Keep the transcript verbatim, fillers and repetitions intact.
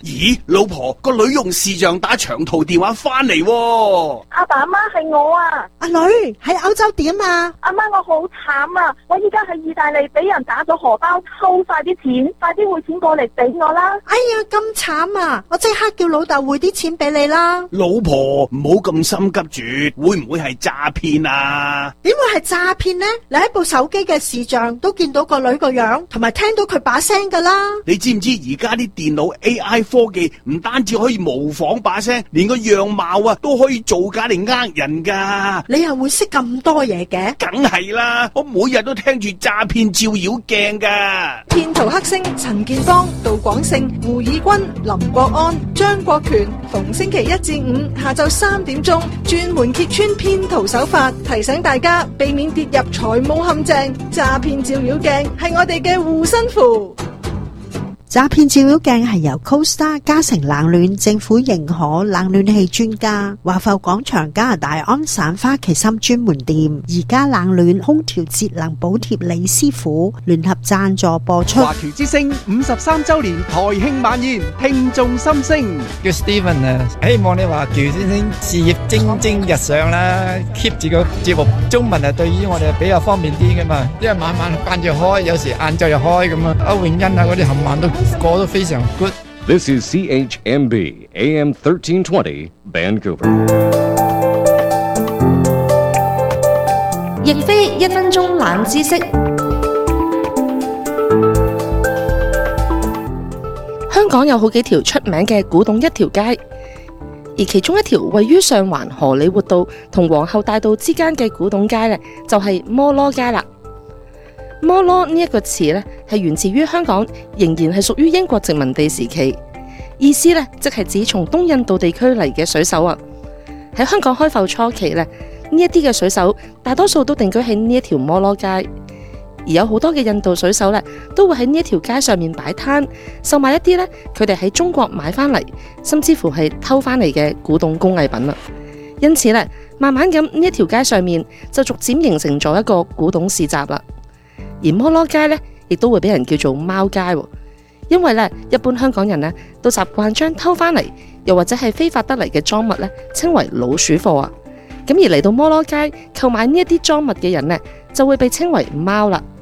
咦，老婆，個女用視像打長途電話翻嚟喎。 阿爸阿媽係我啊。 阿女喺歐洲點啊？ 阿媽，我好慘啊！我依家喺意大利俾人打咗荷包，抽晒啲錢，快啲匯錢過嚟俾我啦！ 哎呀，咁慘啊！我即刻叫老豆匯啲錢俾你啦。 老婆，唔好咁心急住，會唔會係詐騙啊？ 點會係詐騙呢？你喺部手機嘅視像都見到個女個樣，同埋聽到佢把聲噶啦。 你知唔知而家啲電腦 A I 科技唔單止可以模仿把聲，連個樣貌啊都可以造假嚟呃人噶。 你又會識咁多嘢嘅？ 梗係啦，我每日都聽住詐騙照妖鏡噶。 騙徒黑星陳建邦、杜廣勝、胡以軍、林國安、張國權，逢星期一至五下晝三點鐘，專門揭穿騙徒手法，提醒大家避免跌入財務陷阱。詐騙照妖鏡係我哋嘅護身符。 詐騙照妖鏡係由 CoStar 嘉誠冷暖政府認可冷暖氣專家，華埠廣場加拿大安省花旗參專門店，而家冷暖空調節能補貼李師傅聯合贊助播出。 華僑之聲五十三周年台慶晚宴，聽眾心聲。 叫 Steven 啊，希望你華僑之聲事業蒸蒸日上啦 ，keep 住個節目中文啊，對於我哋比較方便啲噶嘛，因為晚晚間住開，有時晏晝又開咁啊，歐永欣啊嗰啲冚唪唥都。過得非常 good。 This is C H M B A M thirteen twenty Vancouver。 亦非一分鐘冷知識。香港有好幾條出名嘅古董一條街，而其中一條位於上環荷里活道同皇后大道之間嘅古董街呢，就係摩羅街啦。摩羅呢一個詞呢，係源自於香港仍然係屬於英國殖民地時期，意思呢，即係指從東印度地區嚟嘅水手啊。喺香港開埠初期呢，呢一啲嘅水手大多數都定居喺呢一條摩羅街，而有好多嘅印度水手呢，都會喺呢一條街上面擺攤，售賣一啲呢佢哋喺中國買翻嚟，甚至乎係偷翻嚟嘅古董工藝品啦。因此呢，慢慢咁呢一條街上面就逐漸形成咗一個古董市集啦。而摩羅街呢，亦都會俾人叫做貓街，因為呢，一般香港人呢都習慣將偷翻嚟，又或者係非法得嚟嘅贓物呢稱為老鼠貨啊。咁而嚟到摩羅街購買呢一啲贓物嘅人呢，就會被稱為貓啦。